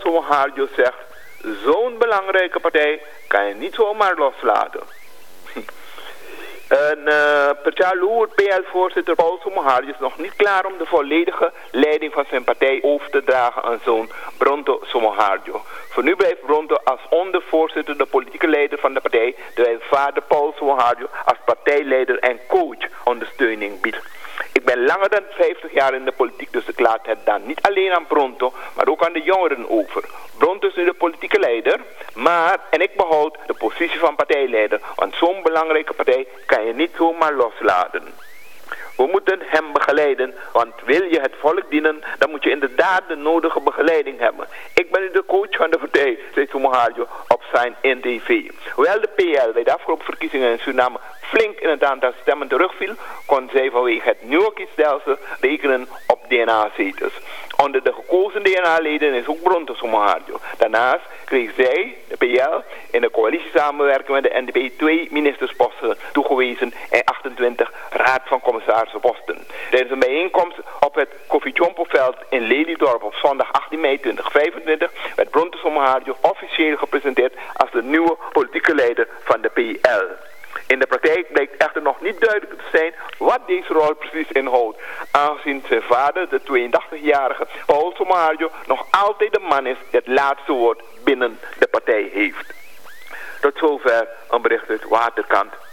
Somoharjo zegt, zo'n belangrijke partij kan je niet zomaar loslaten. Per jaar loert PL-voorzitter Paul Somoharjo is nog niet klaar om de volledige leiding van zijn partij over te dragen aan zoon Bronto Somoharjo. Voor nu blijft Bronto als ondervoorzitter de politieke leider van de partij, terwijl vader Paul Somoharjo als partijleider en coach ondersteuning biedt. Ik ben langer dan 50 jaar in de politiek, dus ik laat het dan niet alleen aan Bronto, maar ook aan de jongeren over. Bronto is nu de politieke leider, en ik behoud de positie van partijleider, want zo'n belangrijke partij kan je niet zomaar loslaten. We moeten hem begeleiden, want wil je het volk dienen, dan moet je inderdaad de nodige begeleiding hebben. Ik ben nu de coach van de partij, zei Somoharjo op zijn NTV. Hoewel de PL bij de afgelopen verkiezingen in Suriname flink in het aantal stemmen terugviel, kon zij vanwege het nieuwe kiesstelsel rekenen op DNA-zetels. Onder de gekozen DNA-leden is ook Bronto Somoharjo. Daarnaast kreeg zij, de PL, in de coalitiesamenwerking met de NDP 2 ministersposten toegewezen en 28 raad van commissarissen. Tijdens een bijeenkomst op het Koffie Jompo-veld in Lelydorp op zondag 18 mei 2025 werd Bronto Somoharjo officieel gepresenteerd als de nieuwe politieke leider van de PL. In de praktijk blijkt echter nog niet duidelijk te zijn wat deze rol precies inhoudt, aangezien zijn vader, de 82-jarige Paul Somoharjo, nog altijd de man is die het laatste woord binnen de partij heeft. Tot zover een bericht uit Waterkant.